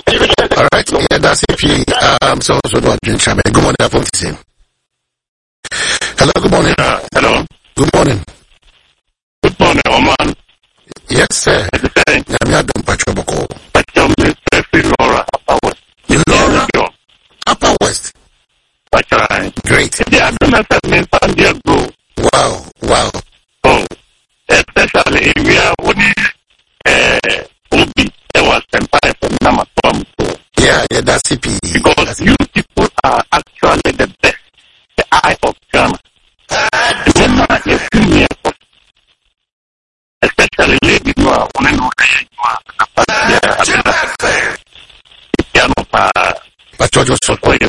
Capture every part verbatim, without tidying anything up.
All right, yeah, that's it. Um, so, so do I drink champagne. Good morning, I phone to say. Hello, good morning. Uh, hello. Good morning. Good morning, Oman. Yes, sir. I'm not doing Pachoboko. Pachom, Laura, Upper West. Laura, Upper West. Pachai. Great. They are doing a in San Diego. Wow, wow. Oh, especially if we are winning, uh, Ubi, there was empire from Namatom. Yeah, yeah, that's C P. Because that's you people are actually the best, the eye of Ghana. Especially ladies who are on and on. But what was so quick?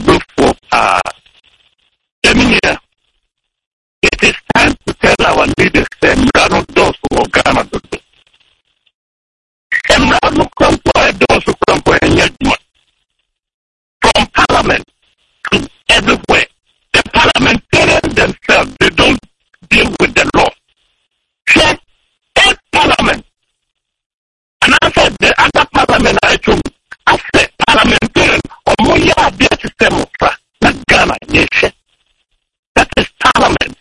It is time to tell our leaders that we are not those who are Ghana to do. And we are not come for those who come for any judgment. From parliament to everywhere, the parliamentarians themselves, they don't deal with the law. Check that parliament. And I said the other parliament I told I said parliamentarian or Moya their system of trust, not Ghana, yes. That is parliament.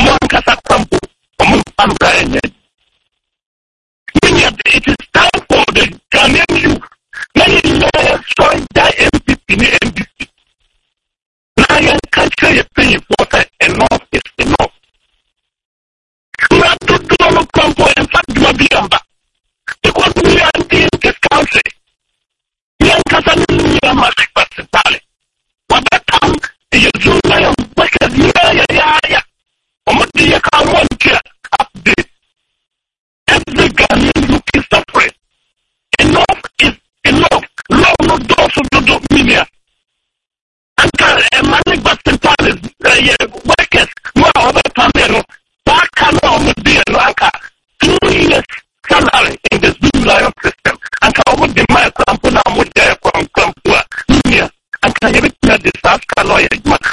It is time for the Ghanaian youth. Many lawyers join that M P P in the M D C. Lion country is paying water. Enough is enough. We have to do no combo and fact do not be number. Because we are in this country. We are Casanin, we are Malik What that time is you lion workers, yeah, yeah, yeah. Omodi can one care update. Every Ghanaian look is suffering. Enough is enough. Law no doors of the media. And can money but centrales workers no other panel. That can Omodi and Lanka two years salary in the Zoo Lion system. And can Omodi my company with their from Kampua. And can you make a disaster lawyer?